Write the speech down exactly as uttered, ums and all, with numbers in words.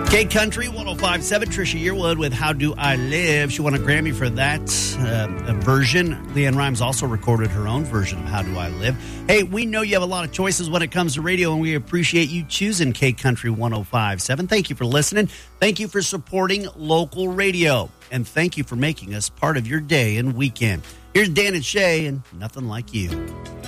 K Country one oh five point seven, Trisha Yearwood with How Do I Live. She won a Grammy for that uh, version. Leanne Rimes also recorded her own version of How Do I Live. Hey, we know you have a lot of choices when it comes to radio, and we appreciate you choosing K Country one oh five point seven. Thank you for listening. Thank you for supporting local radio. And thank you for making us part of your day and weekend. Here's Dan and Shay and Nothing Like You.